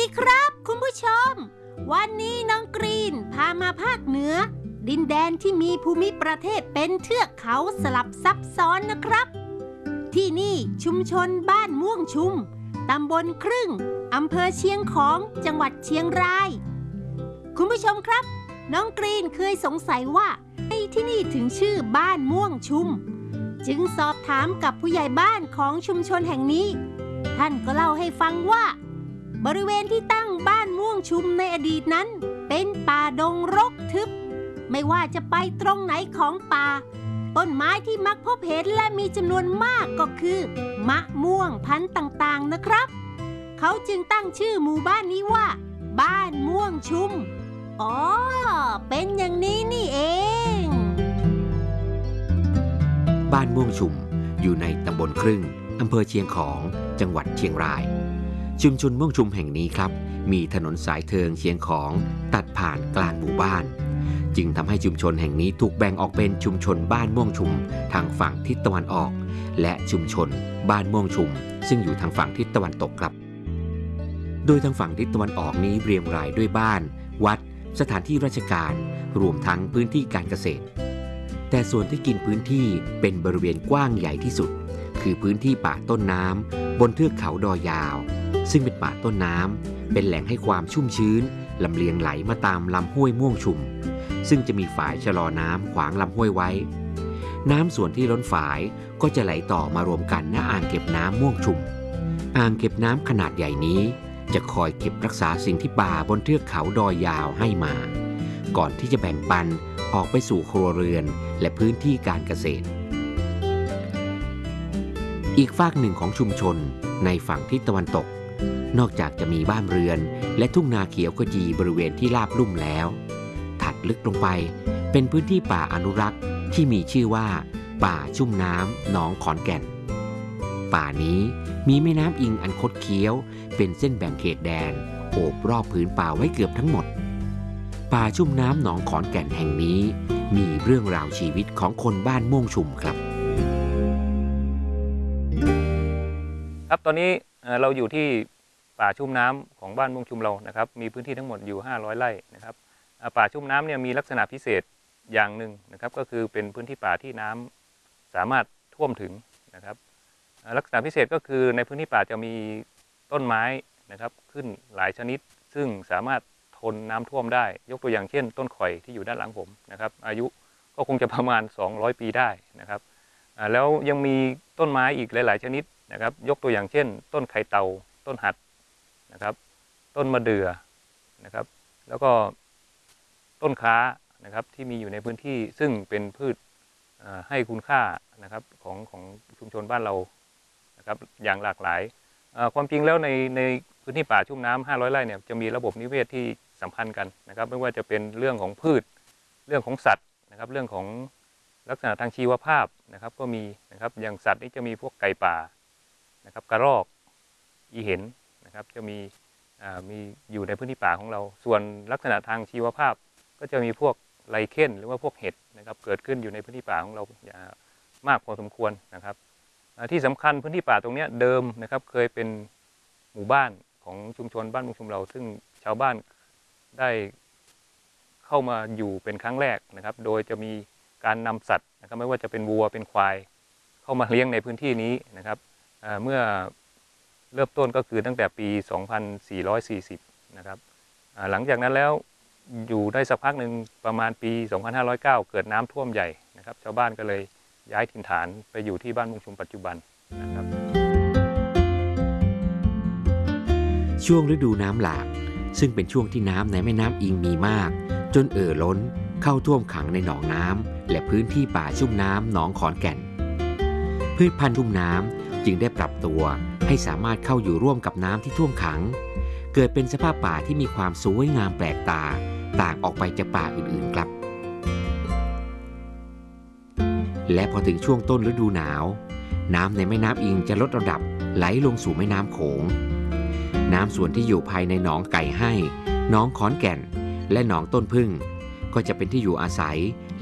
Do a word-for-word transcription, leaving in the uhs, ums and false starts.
ครับคุณผู้ชมวันนี้น้องกรีนพามาภาคเหนือดินแดนที่มีภูมิประเทศเป็นเทือกเขาสลับซับซ้อนนะครับที่นี่ชุมชนบ้านม่วงชุมตำบลครึ่งอำเภอเชียงของจังหวัดเชียงรายคุณผู้ชมครับน้องกรีนเคยสงสัยว่าที่นี่ถึงชื่อบ้านม่วงชุมจึงสอบถามกับผู้ใหญ่บ้านของชุมชนแห่งนี้ท่านก็เล่าให้ฟังว่าบริเวณที่ตั้งบ้านม่วงชุมในอดีตนั้นเป็นป่าดงรกทึบไม่ว่าจะไปตรงไหนของป่าต้นไม้ที่มักพบเห็นและมีจำนวนมากก็คือมะม่วงพันธุ์ต่างๆนะครับเขาจึงตั้งชื่อหมู่บ้านนี้ว่าบ้านม่วงชุมอ๋อเป็นอย่างนี้นี่เองบ้านม่วงชุมอยู่ในตำบลครึ่งอำเภอเชียงของจังหวัดเชียงรายชุมชนม่วงชุมแห่งนี้ครับมีถนนสายเทิงเชียงของตัดผ่านกลางหมู่บ้านจึงทำให้ชุมชนแห่งนี้ถูกแบ่งออกเป็นชุมชนบ้านม่วงชุมทางฝั่งทิศตะวันออกและชุมชนบ้านม่วงชุมซึ่งอยู่ทางฝั่งทิศตะวันตกครับโดยทางฝั่งทิศตะวันออกนี้เรียงรายด้วยบ้านวัดสถานที่ราชการรวมทั้งพื้นที่การเกษตรแต่ส่วนที่กินพื้นที่เป็นบริเวณกว้างใหญ่ที่สุดคือพื้นที่ป่าต้นน้ำบนเทือกเขาดอยยาวซึ่งเป็นป่าต้นน้ำเป็นแหล่งให้ความชุ่มชื้นลำเลียงไหลมาตามลำห้วยม่วงชุมซึ่งจะมีฝายชะลอน้ำขวางลำห้วยไว้น้ำส่วนที่ล้นฝายก็จะไหลต่อมารวมกันณอ่างเก็บน้ำม่วงชุมอ่างเก็บน้ำขนาดใหญ่นี้จะคอยเก็บรักษาสิ่งที่ป่าบนเทือกเขาดอยยาวให้มาก่อนที่จะแบ่งปันออกไปสู่ครัวเรือนและพื้นที่การเกษตรอีกฝากหนึ่งของชุมชนในฝั่งทิศตะวันตกนอกจากจะมีบ้านเรือนและทุ่งนาเขียวขจีบริเวณที่ราบลุ่มแล้วถัดลึกลงไปเป็นพื้นที่ป่าอนุรักษ์ที่มีชื่อว่าป่าชุ่มน้ำหนองขอนแก่นป่านี้มีแม่น้ำอิงอันคดเคี้ยวเป็นเส้นแบ่งเขตแดนโอบรอบพื้นป่าไว้เกือบทั้งหมดป่าชุ่มน้ำหนองขอนแก่นแห่งนี้มีเรื่องราวชีวิตของคนบ้านม่วงชุมครับครับตอนนี้เราอยู่ที่ป่าชุ่มน้ำของบ้านม่วงชุมเรานะครับมีพื้นที่ทั้งหมดอยู่ห้าร้อยไร่นะครับป่าชุ่มน้ำเนี่ยมีลักษณะพิเศษอย่างหนึ่งนะครับก็คือเป็นพื้นที่ป่าที่น้ำสามารถท่วมถึงนะครับลักษณะพิเศษก็คือในพื้นที่ป่าจะมีต้นไม้นะครับขึ้นหลายชนิดซึ่งสามารถทนน้ำท่วมได้ยกตัวอย่างเช่นต้นข่อยที่อยู่ด้านหลังผมนะครับอายุก็คงจะประมาณสองร้อยปีได้นะครับแล้วยังมีต้นไม้อีกหลายๆชนิดนะครับยกตัวอย่างเช่นต้นไข่เต่าต้นหัดนะครับต้นมะเดื่อนะครับแล้วก็ต้นค้านะครับที่มีอยู่ในพื้นที่ซึ่งเป็นพืชให้คุณค่านะครับของของชุมชนบ้านเรานะครับอย่างหลากหลายความจริงแล้วในในพื้นที่ป่าชุ่มน้ำห้าร้อยไร่เนี่ยจะมีระบบนิเวศที่สัมพันธ์กันนะครับไม่ว่าจะเป็นเรื่องของพืชเรื่องของสัตว์นะครับเรื่องของลักษณะทางชีวภาพนะครับก็มีนะครับอย่างสัตว์นี่จะมีพวกไก่ป่านะครับกระรอกอีเห็นนะครับจะมีมีอยู่ในพื้นที่ป่าของเราส่วนลักษณะทางชีวภาพก็จะมีพวกไลเคนหรือว่าพวกเห็ดนะครับเกิดขึ้นอยู่ในพื้นที่ป่าของเรามากพอสมควรนะครับที่สำคัญพื้นที่ป่าตรงนี้เดิมนะครับเคยเป็นหมู่บ้านของชุมชนบ้านม่วงชุมเราซึ่งชาวบ้านได้เข้ามาอยู่เป็นครั้งแรกนะครับโดยจะมีการนำสัตว์นะครับไม่ว่าจะเป็นวัวเป็นควายเข้ามาเลี้ยงในพื้นที่นี้นะครับเมื่อเริ่มต้นก็คือตั้งแต่ปีสองพันสี่ร้อยสี่สิบนะครับหลังจากนั้นแล้วอยู่ได้สักพักหนึ่งประมาณปีสองพันห้าร้อยเก้าเกิดน้ำท่วมใหญ่นะครับชาวบ้านก็เลยย้ายถิ่นฐานไปอยู่ที่บ้านม่วงชุมปัจจุบันนะครับช่วงฤดูน้ำหลากซึ่งเป็นช่วงที่น้ำในแม่น้ำอิงมีมากจนเอ่อล้นเข้าท่วมขังในหนองน้ำและพื้นที่ป่าชุ่มน้ำหนองขอนแก่นพืชพันธุ์ชุ่มน้ำจึงได้ปรับตัวให้สามารถเข้าอยู่ร่วมกับน้ำที่ท่วมขังเกิดเป็นสภาพป่าที่มีความสวยงามแปลกตาต่างออกไปจากป่าอื่นๆครับและพอถึงช่วงต้นฤดูหนาวน้ำในแม่น้ำอิงจะลดระดับไหลลงสู่แม่น้ำโขงน้ำส่วนที่อยู่ภายในหนองไก่ให้หนองขอนแก่นและหนองต้นพึ่งก็จะเป็นที่อยู่อาศัย